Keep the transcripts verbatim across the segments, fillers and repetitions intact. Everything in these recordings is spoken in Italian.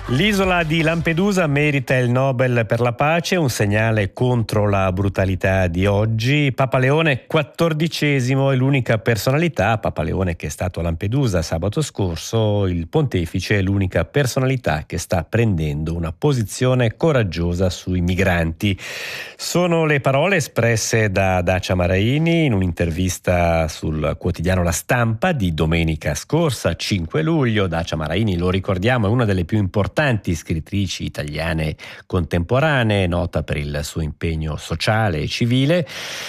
L'isola di Lampedusa merita il Nobel per la pace, un segnale contro la brutalità di oggi. Papa Leone quattordicesimo è l'unica personalità, Papa Leone che è stato a Lampedusa sabato scorso, il pontefice è l'unica personalità che sta prendendo una posizione coraggiosa sui migranti. Sono le parole espresse da Dacia Maraini in un'intervista sul quotidiano La Stampa di domenica scorsa, cinque luglio. Dacia Maraini, lo ricordiamo, è una delle più importanti scrittrici italiane contemporanee, nota per il suo impegno sociale e civile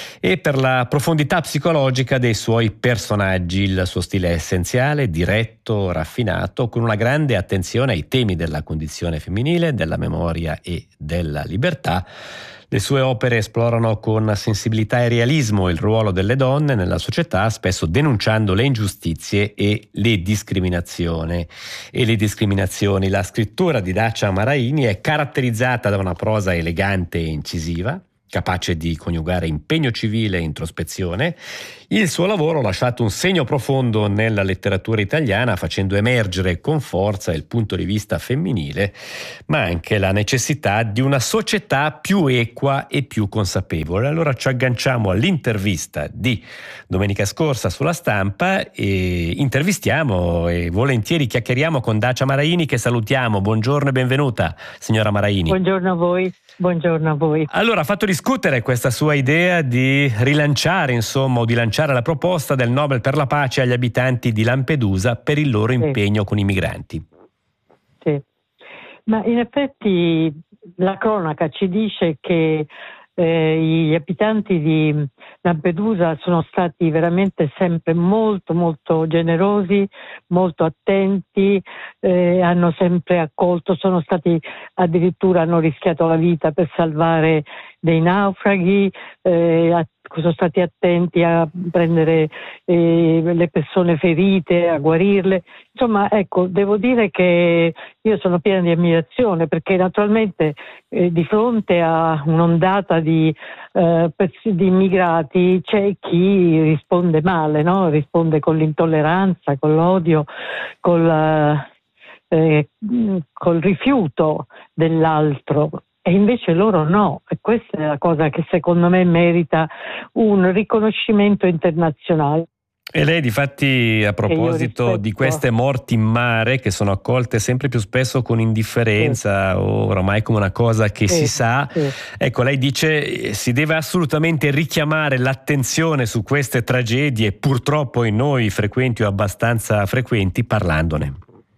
e per la profondità psicologica dei suoi personaggi. Il suo stile è essenziale, diretto, raffinato, con una grande attenzione ai temi della condizione femminile, della memoria e della libertà. Le sue opere esplorano con sensibilità e realismo il ruolo delle donne nella società, spesso denunciando le ingiustizie e le discriminazioni. E le discriminazioni. La scrittura di Dacia Maraini è caratterizzata da una prosa elegante e incisiva, capace di coniugare impegno civile e introspezione. Il suo lavoro ha lasciato un segno profondo nella letteratura italiana, facendo emergere con forza il punto di vista femminile, ma anche la necessità di una società più equa e più consapevole. Allora ci agganciamo all'intervista di domenica scorsa sulla Stampa e intervistiamo e volentieri chiacchieriamo con Dacia Maraini, che salutiamo. Buongiorno e benvenuta, signora Maraini. Buongiorno a voi. Buongiorno a voi. Allora, ha fatto discutere questa sua idea di rilanciare, insomma, o di lanciare la proposta del Nobel per la pace agli abitanti di Lampedusa per il loro sì. impegno con i migranti. Sì, ma in effetti la cronaca ci dice che eh, gli abitanti di Lampedusa sono stati veramente sempre molto molto generosi, molto attenti, eh, hanno sempre accolto, sono stati addirittura hanno rischiato la vita per salvare dei naufraghi, eh, sono stati attenti a prendere eh, le persone ferite, a guarirle. Insomma, ecco, devo dire che io sono piena di ammirazione, perché naturalmente eh, di fronte a un'ondata di, eh, di immigrati c'è chi risponde male, no? Risponde con l'intolleranza, con l'odio, col, eh, col rifiuto dell'altro. E invece loro no, e questa è la cosa che secondo me merita un riconoscimento internazionale. E lei, difatti, a proposito di queste morti in mare che sono accolte sempre più spesso con indifferenza, sì. o oramai come una cosa che sì, si sa, sì. ecco, lei dice si deve assolutamente richiamare l'attenzione su queste tragedie, purtroppo in noi frequenti o abbastanza frequenti, parlandone.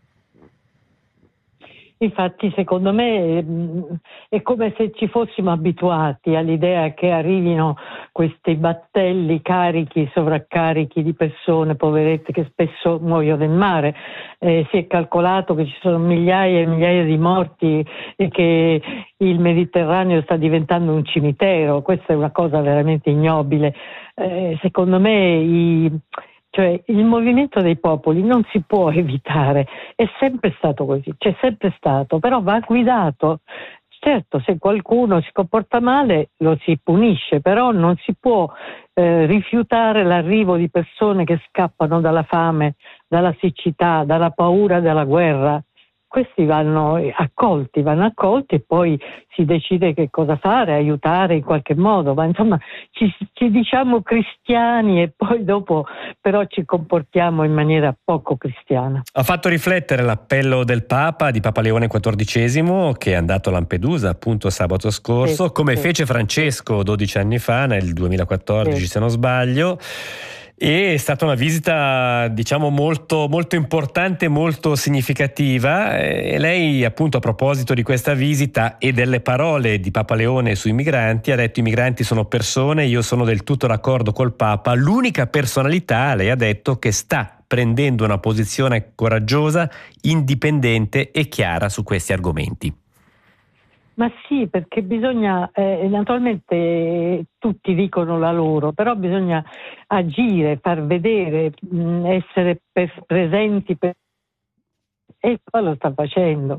Infatti, secondo me è come se ci fossimo abituati all'idea che arrivino questi battelli carichi, sovraccarichi di persone, poverette, che spesso muoiono in mare. Eh, si è calcolato che ci sono migliaia e migliaia di morti e che il Mediterraneo sta diventando un cimitero. Questa è una cosa veramente ignobile. Eh, secondo me i... Cioè il movimento dei popoli non si può evitare, è sempre stato così, c'è sempre stato, però va guidato. Certo, se qualcuno si comporta male lo si punisce, però non si può eh, rifiutare l'arrivo di persone che scappano dalla fame, dalla siccità, dalla paura della guerra. Questi vanno accolti, vanno accolti e poi si decide che cosa fare, aiutare in qualche modo, ma insomma ci, ci diciamo cristiani e poi dopo però ci comportiamo in maniera poco cristiana. Ha fatto riflettere l'appello del Papa, di Papa Leone quattordicesimo, che è andato a Lampedusa appunto sabato scorso, sì, come sì. fece Francesco dodici anni fa, nel duemilaquattordici sì. se non sbaglio. E è stata una visita, diciamo, molto, molto importante, molto significativa. E lei, appunto, a proposito di questa visita e delle parole di Papa Leone sui migranti, ha detto: i migranti sono persone, io sono del tutto d'accordo col Papa. L'unica personalità, lei ha detto, che sta prendendo una posizione coraggiosa, indipendente e chiara su questi argomenti. Ma sì, perché bisogna, eh, naturalmente tutti dicono la loro, però bisogna agire, far vedere, mh, essere per, presenti per... e poi lo sta facendo.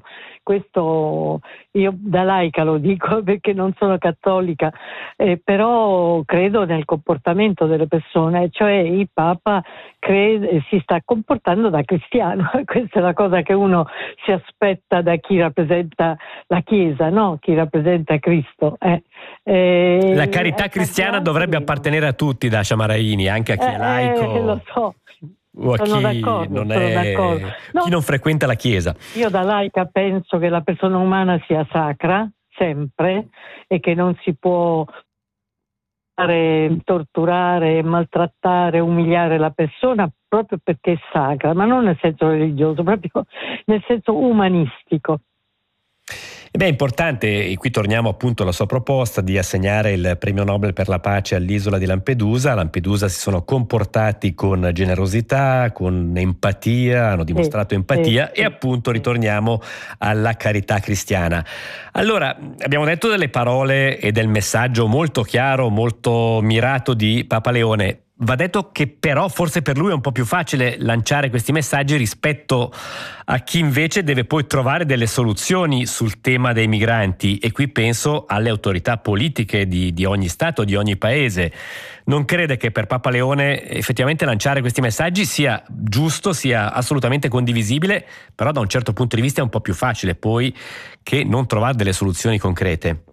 questo io da laica lo dico perché non sono cattolica, eh, però credo nel comportamento delle persone, cioè il Papa crede, si sta comportando da cristiano, questa è la cosa che uno si aspetta da chi rappresenta la Chiesa, no? Chi rappresenta Cristo. Eh. Eh, la carità cristiana dovrebbe appartenere a tutti, Dacia Maraini, anche a chi è laico. Eh, lo so. O a sono chi d'accordo, non, sono è, d'accordo. No, chi non frequenta la Chiesa. Io da laica penso che la persona umana sia sacra, sempre, e che non si può fare, torturare, maltrattare, umiliare la persona proprio perché è sacra, ma non nel senso religioso, proprio nel senso umanistico. Beh, è importante, e qui torniamo appunto alla sua proposta di assegnare il premio Nobel per la pace all'isola di Lampedusa. A Lampedusa si sono comportati con generosità, con empatia, hanno dimostrato sì, empatia sì, e appunto sì. ritorniamo alla carità cristiana. Allora, abbiamo detto delle parole e del messaggio molto chiaro, molto mirato di Papa Leone. Va detto che però forse per lui è un po' più facile lanciare questi messaggi rispetto a chi invece deve poi trovare delle soluzioni sul tema dei migranti, e qui penso alle autorità politiche di, di ogni Stato, di ogni paese. Non crede che per Papa Leone effettivamente lanciare questi messaggi sia giusto, sia assolutamente condivisibile, però da un certo punto di vista è un po' più facile poi che non trovare delle soluzioni concrete?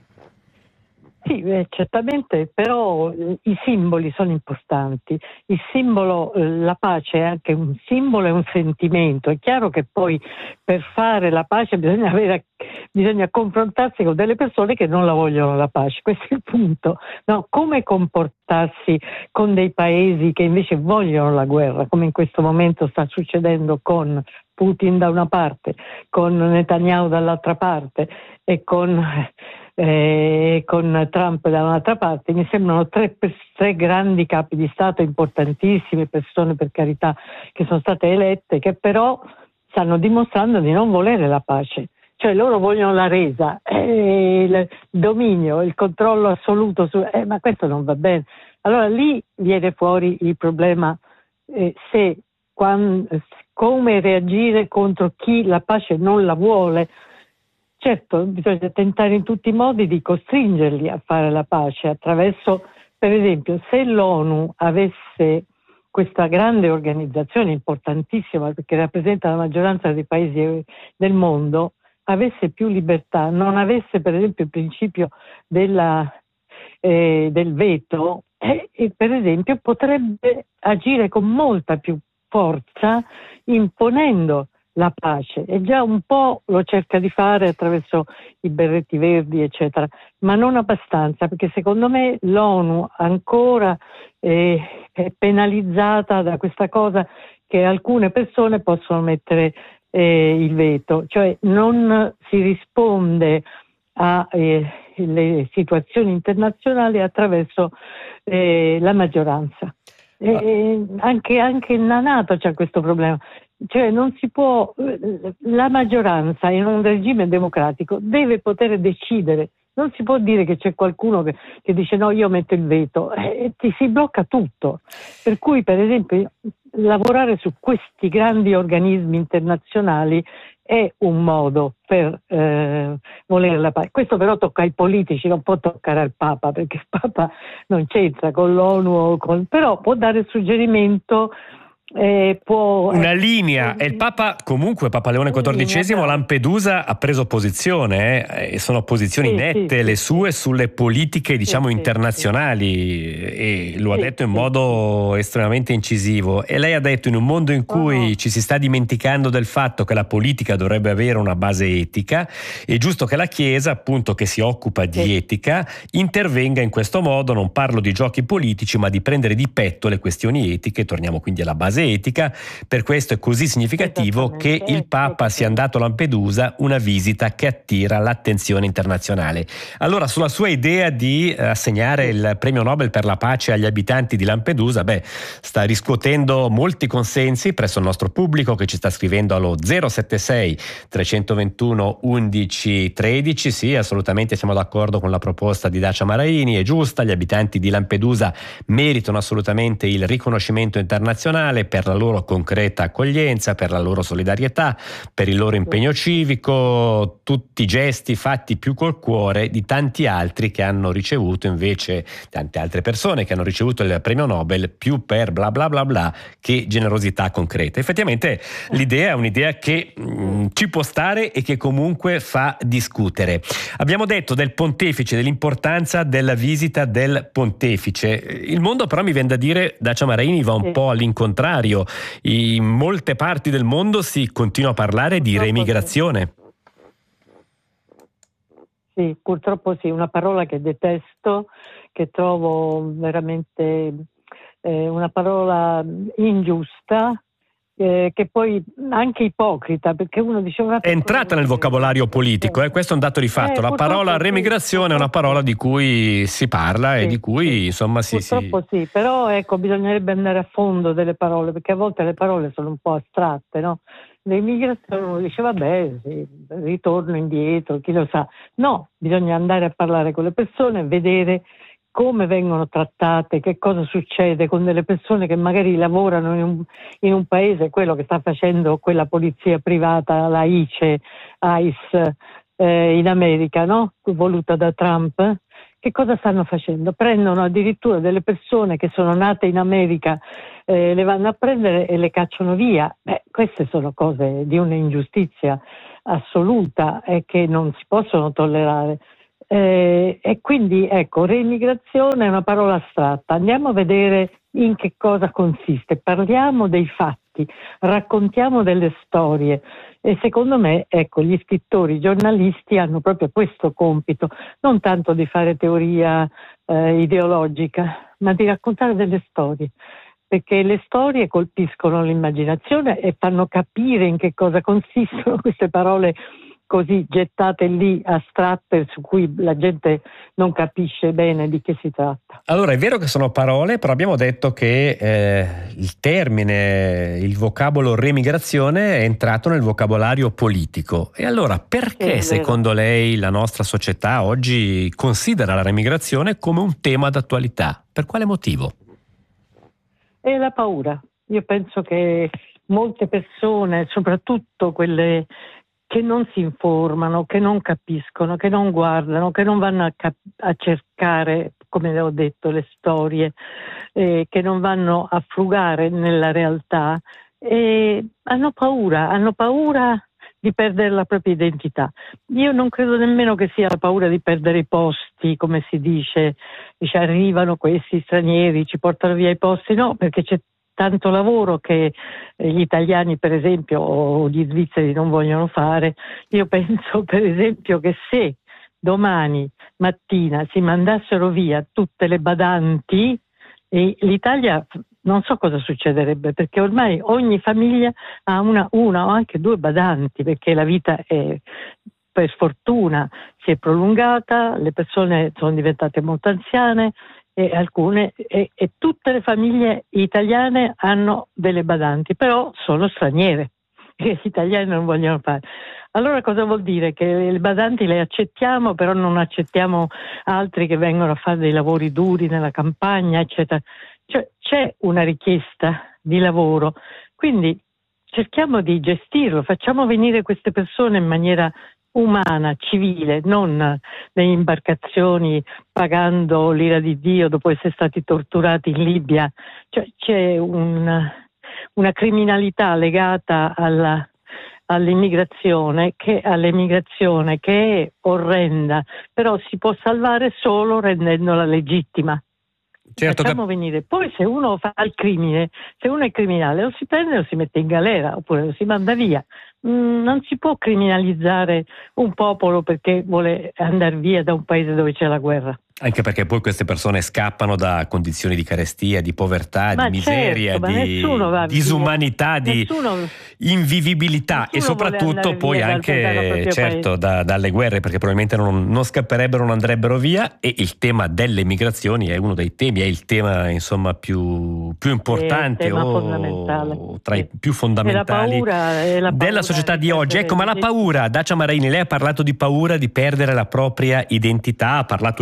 Sì, eh, certamente, però eh, i simboli sono importanti. Il simbolo, eh, la pace è anche un simbolo e un sentimento. È chiaro che poi per fare la pace bisogna, avere, bisogna confrontarsi con delle persone che non la vogliono la pace. Questo è il punto. No, come comportarsi con dei paesi che invece vogliono la guerra, come in questo momento sta succedendo con Putin da una parte, con Netanyahu dall'altra parte e con... Eh, con Trump da un'altra parte. Mi sembrano tre, tre grandi capi di Stato importantissime, persone per carità che sono state elette, che però stanno dimostrando di non volere la pace, cioè loro vogliono la resa, eh, il dominio, il controllo assoluto su, eh, ma questo non va bene. Allora lì viene fuori il problema, eh, se quando, come reagire contro chi la pace non la vuole. Certo, bisogna tentare in tutti i modi di costringerli a fare la pace attraverso, per esempio, se l'ONU avesse questa grande organizzazione importantissima perché rappresenta la maggioranza dei paesi del mondo, avesse più libertà, non avesse per esempio il principio della, eh, del veto, eh, e per esempio potrebbe agire con molta più forza imponendo la pace, e già un po' lo cerca di fare attraverso i berretti verdi eccetera, ma non abbastanza, perché secondo me l'ONU ancora eh, è penalizzata da questa cosa che alcune persone possono mettere eh, il veto, cioè non si risponde alle eh, situazioni internazionali attraverso eh, la maggioranza. E anche, anche la NATO c'ha questo problema, cioè non si può, la maggioranza in un regime democratico deve poter decidere, non si può dire che c'è qualcuno che, che dice no, io metto il veto, e ti si blocca tutto. Per cui per esempio lavorare su questi grandi organismi internazionali è un modo per eh, volere la pace. Questo però tocca ai politici, non può toccare al Papa, perché il Papa non c'entra con l'ONU, o con, però può dare suggerimento. Eh, può, una eh, linea, e il Papa comunque, Papa Leone quattordicesimo, a Lampedusa ha preso posizione, eh, e sono posizioni sì, nette sì, le sì, sue sulle politiche diciamo sì, internazionali, e lo sì, ha detto in sì, modo sì. estremamente incisivo, e lei ha detto in un mondo in cui Oh. ci si sta dimenticando del fatto che la politica dovrebbe avere una base etica, è giusto che la Chiesa, appunto, che si occupa di Sì. etica, intervenga in questo modo. Non parlo di giochi politici, ma di prendere di petto le questioni etiche. Torniamo quindi alla base etica. Per questo è così significativo che il Papa sia andato a Lampedusa, una visita che attira l'attenzione internazionale. Allora, sulla sua idea di assegnare il premio Nobel per la pace agli abitanti di Lampedusa, beh, sta riscuotendo molti consensi presso il nostro pubblico, che ci sta scrivendo allo zero sette sei trecentoventuno undici tredici. Sì, assolutamente siamo d'accordo con la proposta di Dacia Maraini, è giusta, gli abitanti di Lampedusa meritano assolutamente il riconoscimento internazionale. per la loro concreta accoglienza, per la loro solidarietà, per il loro impegno civico, tutti gesti fatti più col cuore di tanti altri che hanno ricevuto invece, tante altre persone che hanno ricevuto il premio Nobel più per bla bla bla bla che generosità concreta. Effettivamente l'idea è un'idea che mh, ci può stare e che comunque fa discutere. Abbiamo detto del pontefice, dell'importanza della visita del pontefice. Il mondo però, mi viene da dire, Dacia Maraini, va un Sì. po' all'incontrario. In molte parti del mondo si continua a parlare di remigrazione. Sì, purtroppo sì, una parola che detesto, che trovo veramente eh, una parola ingiusta, eh, che poi anche ipocrita, perché uno dice una È entrata nel vocabolario politico, eh? Questo è un dato di fatto. Eh, La parola purtroppo sì, remigrazione è una parola di cui si parla e sì, di cui sì. insomma si, si... Purtroppo sì, però ecco, bisognerebbe andare a fondo delle parole, perché a volte le parole sono un po' astratte, no? L'immigrazione uno dice vabbè, sì, ritorno indietro, chi lo sa. No, bisogna andare a parlare con le persone, vedere come vengono trattate, che cosa succede con delle persone che magari lavorano in un, in un paese, quello che sta facendo quella polizia privata, la I C E, ICE, eh, in America, no? Voluta da Trump. Che cosa stanno facendo? Prendono addirittura delle persone che sono nate in America, eh, le vanno a prendere e le cacciano via. Beh, queste sono cose di un'ingiustizia assoluta e che non si possono tollerare. Eh, e quindi ecco, reimmigrazione è una parola astratta. Andiamo a vedere in che cosa consiste, parliamo dei fatti, raccontiamo delle storie. E secondo me, ecco, gli scrittori, i giornalisti hanno proprio questo compito, non tanto di fare teoria eh, ideologica, ma di raccontare delle storie, perché le storie colpiscono l'immaginazione e fanno capire in che cosa consistono queste parole così gettate lì, astratte, su cui la gente non capisce bene di che si tratta. Allora, è vero che sono parole, però abbiamo detto che eh, il termine, il vocabolo remigrazione è entrato nel vocabolario politico. E allora, perché secondo lei la nostra società oggi considera la remigrazione come un tema d'attualità? Per quale motivo? È la paura. Io penso che molte persone, soprattutto quelle che non si informano, che non capiscono, che non guardano, che non vanno a, cap- a cercare, come le ho detto, le storie, eh, che non vanno a frugare nella realtà, eh, hanno paura, hanno paura di perdere la propria identità. Io non credo nemmeno che sia la paura di perdere i posti, come si dice, dice arrivano questi stranieri, ci portano via i posti, no, perché c'è tanto lavoro che gli italiani, per esempio, o gli svizzeri non vogliono fare. Io penso, per esempio, che se domani mattina si mandassero via tutte le badanti, e l'Italia non so cosa succederebbe, perché ormai ogni famiglia ha una, una o anche due badanti, perché la vita è, per fortuna si è prolungata, le persone sono diventate molto anziane, e alcune e, e tutte le famiglie italiane hanno delle badanti, però sono straniere, che gli italiani non vogliono fare. Allora cosa vuol dire? Che le badanti le accettiamo, però non accettiamo altri che vengono a fare dei lavori duri nella campagna, eccetera. Cioè c'è una richiesta di lavoro, quindi cerchiamo di gestirlo, facciamo venire queste persone in maniera umana, civile, non nelle imbarcazioni pagando l'ira di Dio dopo essere stati torturati in Libia. Cioè, c'è un, una criminalità legata alla, all'immigrazione che, all'emigrazione che è orrenda, però si può salvare solo rendendola legittima. Certo, facciamo cap- venire. Poi se uno fa il crimine, se uno è criminale, lo si prende e lo si mette in galera oppure lo si manda via. Mm, non si può criminalizzare un popolo perché vuole andare via da un paese dove c'è la guerra. Anche perché poi queste persone scappano da condizioni di carestia, di povertà, ma di miseria, certo, di disumanità, di nessuno, invivibilità e soprattutto poi anche certo da, dalle guerre, perché probabilmente non, non scapperebbero, non andrebbero via. E il tema delle migrazioni è uno dei temi, è il tema insomma più, più importante o fondamentale. tra i più fondamentali è la paura, è la della società di oggi. Ecco, ma la paura, Dacia Maraini, lei ha parlato di paura di perdere la propria identità, ha parlato giustamente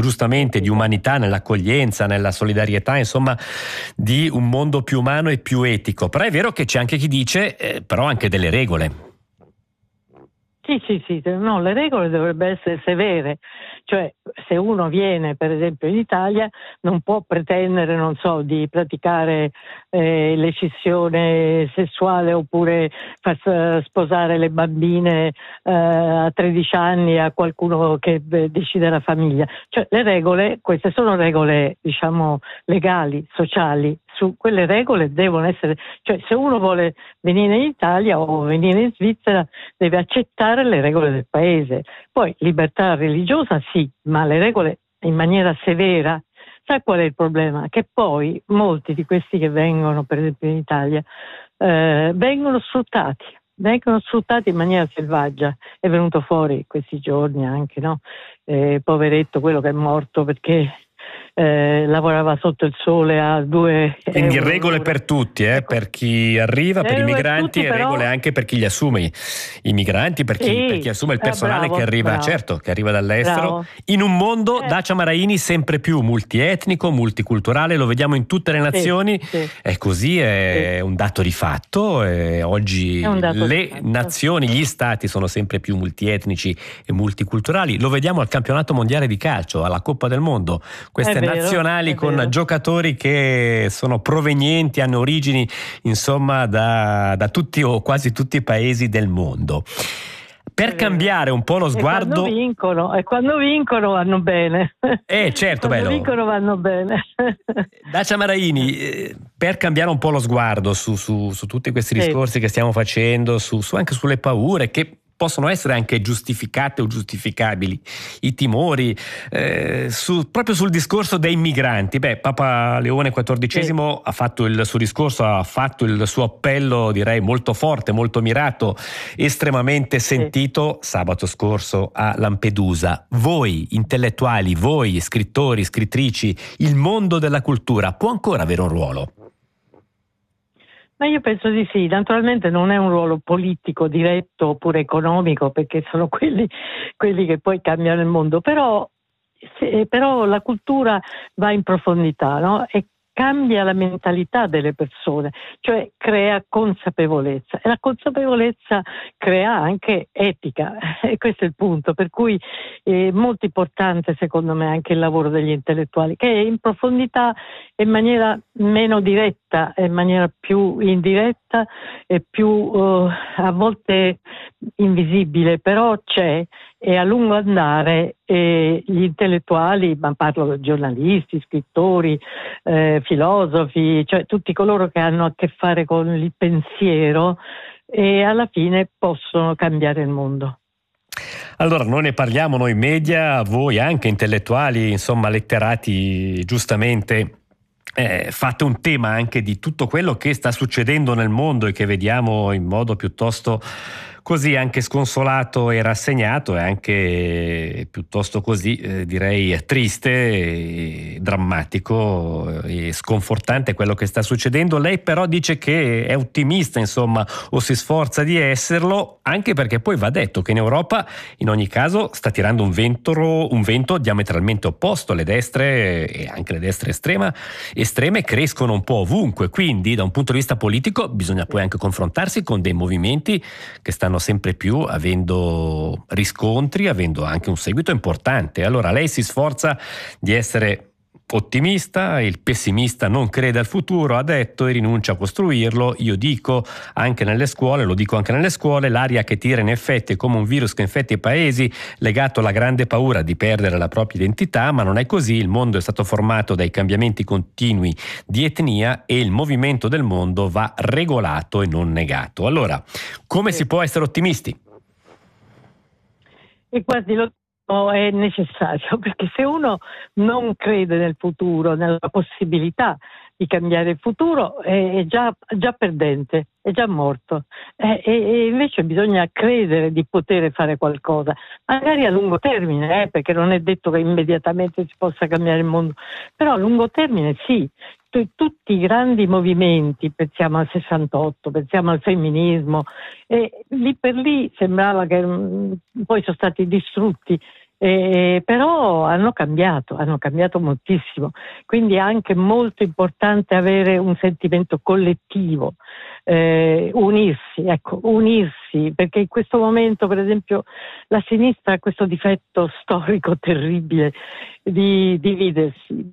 veramente di umanità, nell'accoglienza, nella solidarietà, insomma di un mondo più umano e più etico. Però è vero che c'è anche chi dice eh, però anche delle regole. Sì, sì, sì, no, le regole dovrebbero essere severe, cioè se uno viene per esempio in Italia non può pretendere, non so, di praticare eh, l'escissione sessuale oppure far sposare le bambine eh, a tredici anni a qualcuno che eh, decide la famiglia. Cioè le regole, queste sono regole diciamo legali, sociali, su quelle regole devono essere, cioè se uno vuole venire in Italia o venire in Svizzera deve accettare le regole del paese. Poi libertà religiosa sì, ma le regole in maniera severa. Sai qual è il problema? Che poi molti di questi che vengono per esempio in Italia eh, vengono sfruttati, vengono sfruttati in maniera selvaggia. È venuto fuori questi giorni anche, no? Eh, poveretto quello che è morto perché Eh, lavorava sotto il sole a due Quindi euro regole l'ora. per tutti, eh? Ecco. Per chi arriva, per i Regole per migranti, tutti, e però... regole anche per chi li assume, i migranti, per chi, per chi Sì, assume il eh, personale bravo, che arriva, bravo, certo, che arriva dall'estero, bravo. in un mondo, Eh, Dacia Maraini, sempre più multietnico, multiculturale, lo vediamo in tutte le sì, nazioni, sì, è così, è sì, un dato di fatto, e oggi è un dato di le fatto. nazioni, gli stati sono sempre più multietnici e multiculturali, lo vediamo al campionato mondiale di calcio, alla Coppa del Mondo, È queste vero, nazionali è con vero. giocatori che sono provenienti, hanno origini insomma da, da tutti o quasi tutti i paesi del mondo. Per È vero. cambiare un po' lo E quando sguardo, vincono, e quando vincono vanno bene. eh certo, Quando bello. vincono vanno bene. Dacia Maraini, eh, per cambiare un po' lo sguardo su, su, su tutti questi Sì. discorsi che stiamo facendo, su, su anche sulle paure che possono essere anche giustificate o giustificabili, i timori, eh, su, proprio sul discorso dei migranti. Beh, Papa Leone quattordicesimo Sì. ha fatto il suo discorso, ha fatto il suo appello, direi molto forte, molto mirato, estremamente sentito sabato scorso a Lampedusa. Voi intellettuali, voi scrittori, scrittrici, il mondo della cultura può ancora avere un ruolo? Ma io penso di sì, naturalmente non è un ruolo politico diretto oppure economico perché sono quelli, quelli che poi cambiano il mondo, però, se, però la cultura va in profondità, no? E cambia la mentalità delle persone, cioè crea consapevolezza e la consapevolezza crea anche etica e questo è il punto, per cui è molto importante secondo me anche il lavoro degli intellettuali che è in profondità in maniera meno diretta, in maniera più indiretta e più uh, a volte invisibile, però c'è e a lungo andare eh, gli intellettuali, ma parlo di giornalisti, scrittori, eh, filosofi, cioè tutti coloro che hanno a che fare con il pensiero e alla fine possono cambiare il mondo. Allora, noi ne parliamo, noi media, voi anche intellettuali, insomma letterati giustamente. Eh, fate un tema anche di tutto quello che sta succedendo nel mondo e che vediamo in modo piuttosto così anche sconsolato e rassegnato e anche piuttosto così eh, direi triste e drammatico e sconfortante quello che sta succedendo. Lei però dice che è ottimista, insomma, o si sforza di esserlo, anche perché poi va detto che in Europa in ogni caso sta tirando un vento, un vento diametralmente opposto. Le destre e anche le destre estrema, estreme crescono un po' ovunque, quindi da un punto di vista politico bisogna poi anche confrontarsi con dei movimenti che stanno sempre più avendo riscontri, avendo anche un seguito importante. Allora lei si sforza di essere ottimista, il pessimista non crede al futuro, ha detto, e rinuncia a costruirlo. Io dico anche nelle scuole, lo dico anche nelle scuole, l'aria che tira in effetti è come un virus che infetta i paesi, legato alla grande paura di perdere la propria identità, ma non è così. Il mondo è stato formato dai cambiamenti continui di etnia e il movimento del mondo va regolato e non negato. Allora, come si può essere ottimisti? E guardi, lo è necessario perché se uno non crede nel futuro, nella possibilità di cambiare il futuro, è già, già perdente, è già morto. E, e invece bisogna credere di poter fare qualcosa, magari a lungo termine, eh, perché non è detto che immediatamente si possa cambiare il mondo, però a lungo termine sì. Tutti i grandi movimenti, pensiamo al sessantotto, pensiamo al femminismo, e lì per lì sembrava che mh, poi sono stati distrutti E, però hanno cambiato, hanno cambiato moltissimo, quindi è anche molto importante avere un sentimento collettivo, eh, unirsi, ecco, unirsi, perché in questo momento, per esempio, la sinistra ha questo difetto storico terribile di dividersi.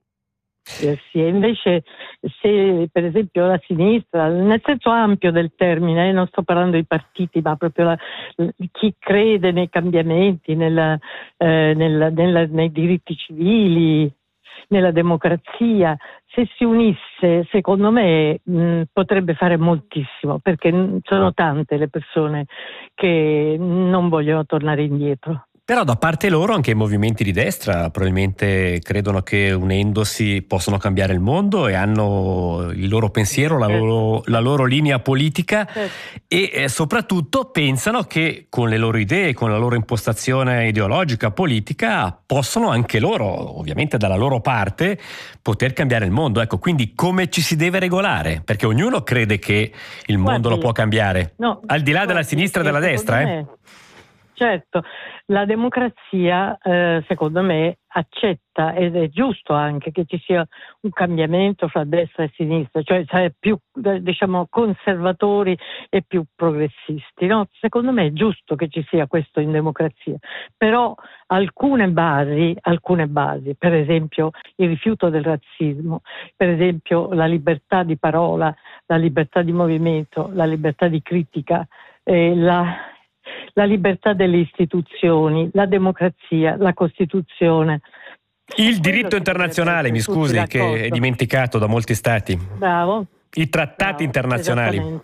E invece, se per esempio la sinistra, nel senso ampio del termine, eh, non sto parlando di partiti, ma proprio la, chi crede nei cambiamenti, nella, eh, nella, nella, nei diritti civili, nella democrazia, se si unisse, secondo me mh, potrebbe fare moltissimo, perché sono tante le persone che non vogliono tornare indietro. Però da parte loro anche i movimenti di destra probabilmente credono che unendosi possono cambiare il mondo e hanno il loro pensiero, la loro, la loro linea politica e eh, soprattutto pensano che con le loro idee, con la loro impostazione ideologica, politica, possono anche loro, ovviamente dalla loro parte, poter cambiare il mondo. Ecco, quindi come ci si deve regolare? Perché ognuno crede che il mondo Guardi, lo può cambiare, no, al di là guardi, della sinistra e della destra. Me, eh? Certo, la democrazia eh, secondo me accetta, ed è giusto anche che ci sia un cambiamento fra destra e sinistra, cioè, cioè più diciamo conservatori e più progressisti, no? Secondo me è giusto che ci sia questo in democrazia, però alcune basi, alcune basi, per esempio il rifiuto del razzismo, per esempio la libertà di parola, la libertà di movimento, la libertà di critica, eh, la la libertà delle istituzioni, la democrazia, la Costituzione. Il diritto internazionale, mi scusi, che è dimenticato da molti stati. Bravo. I trattati bravo, internazionali. Esattamente.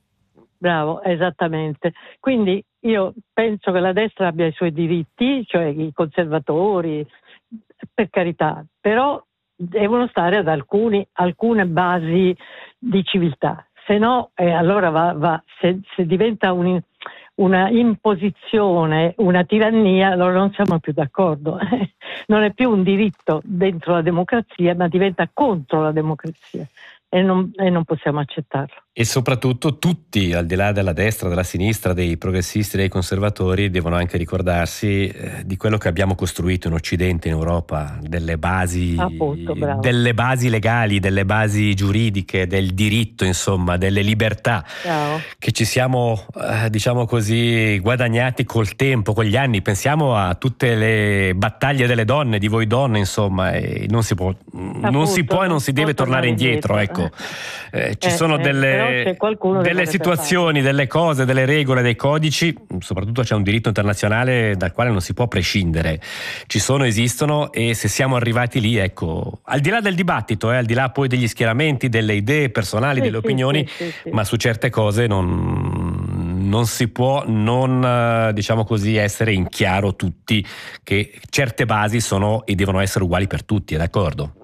Bravo, esattamente. Quindi io penso che la destra abbia i suoi diritti, cioè i conservatori, per carità, però devono stare ad alcuni, alcune basi di civiltà. Se no, eh, allora va, va se, se diventa un... una imposizione, una tirannia, allora non siamo più d'accordo. Non è più un diritto dentro la democrazia, ma diventa contro la democrazia e non, e non possiamo accettarlo. E soprattutto tutti, al di là della destra, della sinistra, dei progressisti, dei conservatori, devono anche ricordarsi eh, di quello che abbiamo costruito in Occidente, in Europa, delle basi, Appunto, delle basi legali, delle basi giuridiche, del diritto, insomma, delle libertà bravo. Che ci siamo, eh, diciamo così, guadagnati col tempo, con gli anni. Pensiamo a tutte le battaglie delle donne, di voi donne, insomma, e non si può, Appunto, non si può e non si deve tornare indietro, indietro. ecco. Eh, ci eh, sono eh, delle delle situazioni, fare. delle cose, delle regole, dei codici, soprattutto c'è un diritto internazionale dal quale non si può prescindere. Ci sono, esistono e se siamo arrivati lì, ecco, al di là del dibattito, eh, al di là poi degli schieramenti, delle idee personali, sì, delle sì, opinioni, sì, sì, sì. ma su certe cose non, non si può non, diciamo così, essere in chiaro tutti che certe basi sono e devono essere uguali per tutti, è d'accordo?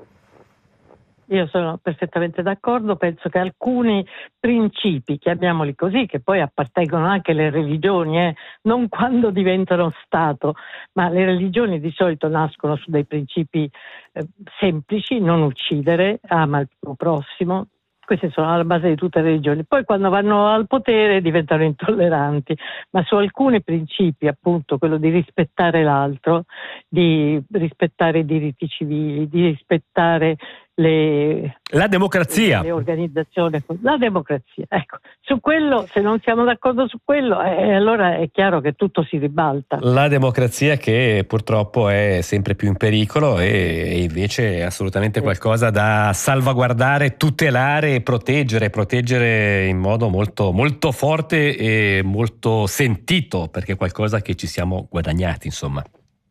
Io sono perfettamente d'accordo, penso che alcuni principi, chiamiamoli così, che poi appartengono anche alle religioni, eh, non quando diventano Stato, ma le religioni di solito nascono su dei principi eh, semplici: non uccidere, ama il tuo prossimo. Queste sono alla base di tutte le religioni. Poi quando vanno al potere diventano intolleranti, ma su alcuni principi, appunto quello di rispettare l'altro, di rispettare i diritti civili, di rispettare le, la democrazia, le, le organizzazioni, la democrazia. Ecco, su quello, se non siamo d'accordo su quello, eh, allora è chiaro che tutto si ribalta. La democrazia che purtroppo è sempre più in pericolo e, e invece è assolutamente sì. qualcosa da salvaguardare, tutelare e proteggere, proteggere in modo molto, molto forte e molto sentito, perché è qualcosa che ci siamo guadagnati, insomma.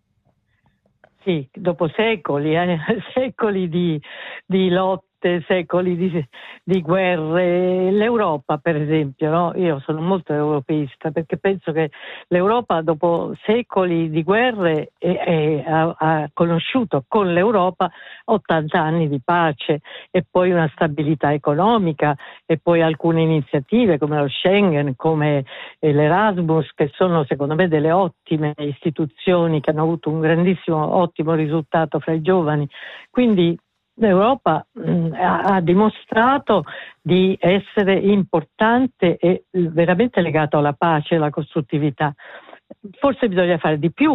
Sì, dopo secoli, eh, secoli di, di lotte, secoli di, di guerre. L'Europa, per esempio, no? Io sono molto europeista perché penso che l'Europa, dopo secoli di guerre, è, è, ha, ha conosciuto con l'Europa ottanta anni di pace e poi una stabilità economica e poi alcune iniziative come lo Schengen, come l'Erasmus, che sono secondo me delle ottime istituzioni che hanno avuto un grandissimo, ottimo risultato fra i giovani. Quindi l'Europa mh, ha dimostrato di essere importante e veramente legato alla pace e alla costruttività. Forse bisogna fare di più,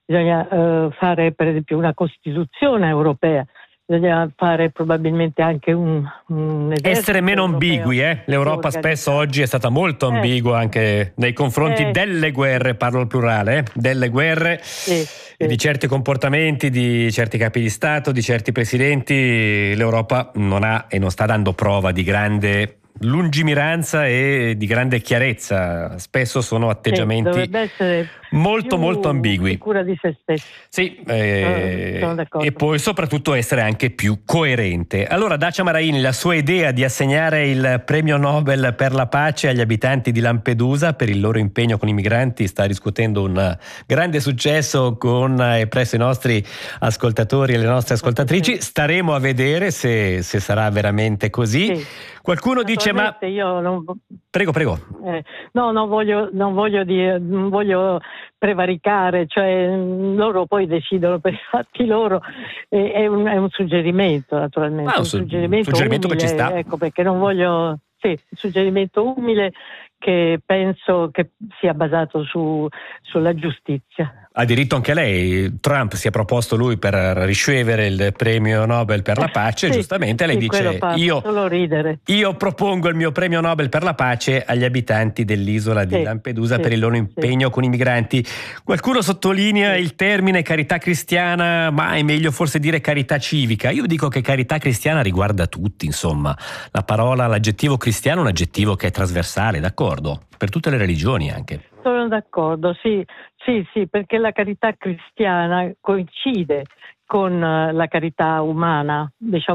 bisogna eh, fare per esempio una Costituzione europea, bisogna fare probabilmente anche un, un essere meno ambigui, eh? L'Europa spesso oggi è stata molto ambigua eh, anche nei confronti eh, delle guerre, parlo al plurale, eh? delle guerre sì, sì. e di certi comportamenti di certi capi di Stato, di certi presidenti. L'Europa non ha e non sta dando prova di grande lungimiranza e di grande chiarezza. Spesso sono atteggiamenti sì, molto molto ambigui, sicura di se stesso. Sì, eh, sono d'accordo. E poi soprattutto essere anche più coerente. Allora Dacia Maraini, la sua idea di assegnare il premio Nobel per la pace agli abitanti di Lampedusa per il loro impegno con i migranti sta riscuotendo un grande successo con e presso i nostri ascoltatori e le nostre ascoltatrici. Staremo a vedere se, se sarà veramente così. Sì. Qualcuno dice ma io non... prego prego eh, no non voglio non voglio dire non voglio prevaricare, cioè loro poi decidono per i fatti loro, eh, è, un, è un suggerimento naturalmente, ah, un, un suggerimento, suggerimento umile, che ci sta, ecco perché non voglio sì, un suggerimento umile che penso che sia basato su, sulla giustizia. Ha diritto anche lei. Trump si è proposto lui per ricevere il premio Nobel per la pace, sì, giustamente lei sì, dice fa, io, solo ridere. io propongo il mio premio Nobel per la pace agli abitanti dell'isola di sì, Lampedusa sì, per il loro impegno sì. con i migranti. Qualcuno sottolinea sì. il termine carità cristiana, ma è meglio forse dire carità civica. Io dico che carità cristiana riguarda tutti, insomma. La parola, l'aggettivo cristiano è un aggettivo che è trasversale, d'accordo? Per tutte le religioni anche. Sono d'accordo, sì, sì, sì, perché la carità cristiana coincide con la carità umana, diciamo.